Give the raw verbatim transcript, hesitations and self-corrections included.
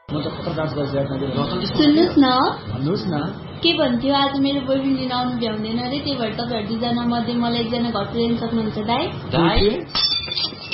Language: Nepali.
म त कता डान्स गर्छु सुन्नुहोस् न भन्नुहोस् न के भन्थ्यो आज मेरो बोयफ्रेन्ड लिन आउनु भ्याउँदैन अरे त्यही भएर तपाईँहरू दुईजना मध्ये मलाई एकजना घर पुर्याउन सक्नुहुन्छ दाइ?